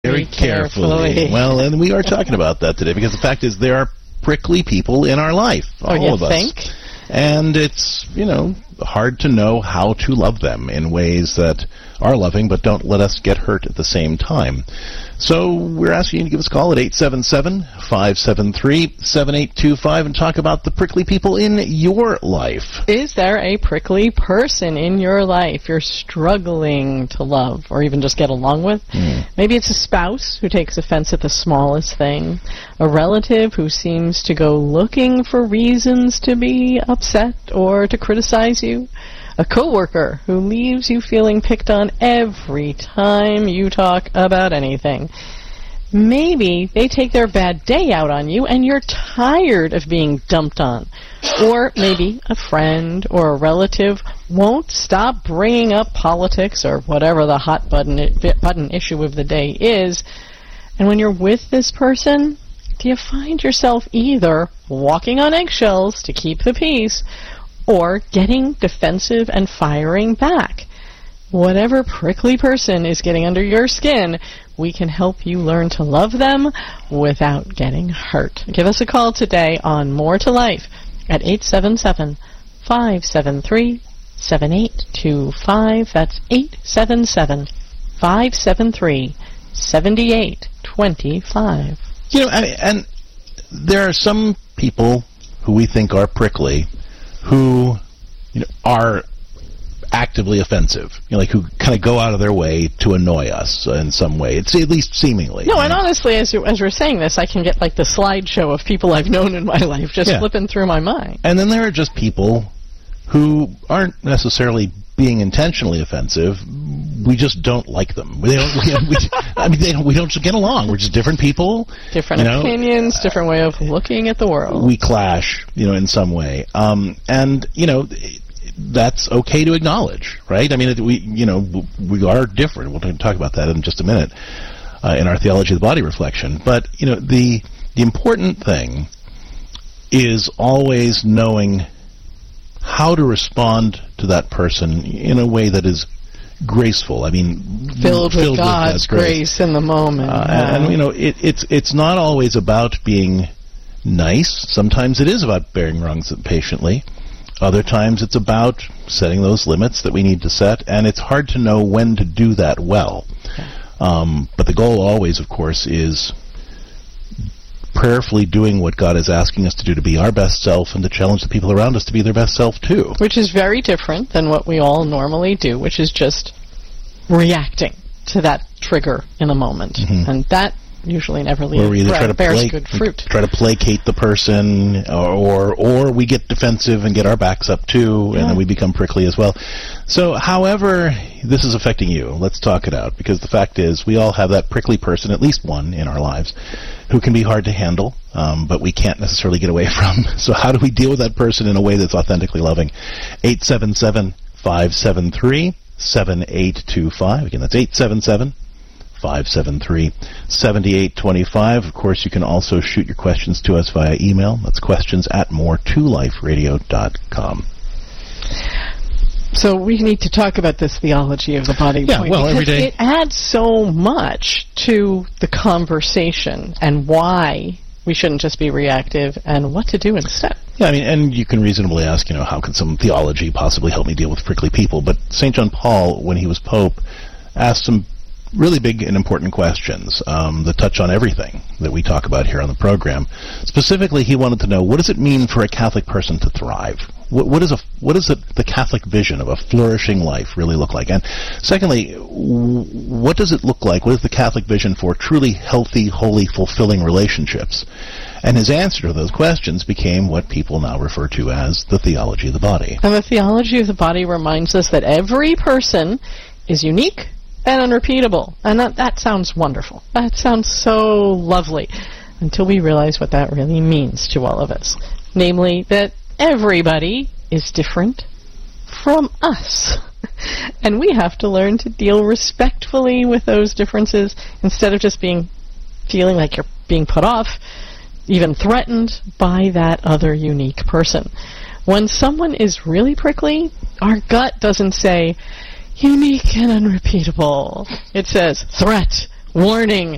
very carefully. Well, and we are talking about that today because the fact is there are prickly people in our life, all of us. Think? And it's, hard to know how to love them in ways that are loving but don't let us get hurt at the same time. So we're asking you to give us a call at 877-573-7825 and talk about the prickly people in your life. Is there a prickly person in your life you're struggling to love or even just get along with? Maybe it's a spouse who takes offense at the smallest thing, a relative who seems to go looking for reasons to be upset or to criticize you, a coworker who leaves you feeling picked on every time you talk about anything. Maybe they take their bad day out on you and you're tired of being dumped on. Or maybe a friend or a relative won't stop bringing up politics or whatever the hot button issue of the day is. And when you're with this person, do you find yourself either walking on eggshells to keep the peace or getting defensive and firing back? Whatever prickly person is getting under your skin, we can help you learn to love them without getting hurt. Give us a call today on More to Life at 877-573-7825. That's 877-573-7825. And there are some people who we think are prickly who are actively offensive, who kind of go out of their way to annoy us in some way. It's at least seemingly. No, and honestly, as we're saying this, I can get like the slideshow of people I've known in my life just flipping through my mind. And then there are just people who aren't necessarily being intentionally offensive. We just don't like them. We don't just get along. We're just different people. Different opinions, different way of looking at the world. We clash, in some way. That's okay to acknowledge, right? I mean, we are different. We'll talk about that in just a minute in our Theology of the Body reflection. But, the important thing is always knowing how to respond to that person in a way that is graceful. I mean, filled with God's grace in the moment. It's not always about being nice. Sometimes it is about bearing wrongs patiently. Other times it's about setting those limits that we need to set, and it's hard to know when to do that well. But the goal always, of course, is prayerfully doing what God is asking us to do, to be our best self and to challenge the people around us to be their best self too. Which is very different than what we all normally do, which is just reacting to that trigger in the moment. Mm-hmm. And that usually never bears good fruit. Try to placate the person, or we get defensive and get our backs up too, and then we become prickly as well. So however this is affecting you, let's talk it out, because the fact is we all have that prickly person, at least one in our lives, who can be hard to handle, but we can't necessarily get away from. So how do we deal with that person in a way that's authentically loving? 877-573-7825. Again, that's 877-573-7825. Of course, you can also shoot your questions to us via email. That's questions@more2liferadio.com. So we need to talk about this theology of the body point. Well, every day. It adds so much to the conversation and why we shouldn't just be reactive and what to do instead. Yeah, I mean, and you can reasonably ask, how can some theology possibly help me deal with prickly people? But St. John Paul, when he was Pope, asked some really big and important questions that touch on everything that we talk about here on the program. Specifically, he wanted to know, what does it mean for a Catholic person to thrive? What does the Catholic vision of a flourishing life really look like? And secondly, what does it look like? What is the Catholic vision for truly healthy, holy, fulfilling relationships? And his answer to those questions became what people now refer to as the theology of the body. And the theology of the body reminds us that every person is unique and unrepeatable. And that sounds wonderful. That sounds so lovely until we realize what that really means to all of us. Namely, that everybody is different from us. And we have to learn to deal respectfully with those differences instead of just feeling like you're being put off, even threatened by that other unique person. When someone is really prickly, our gut doesn't say, unique and unrepeatable. It says, threat, warning,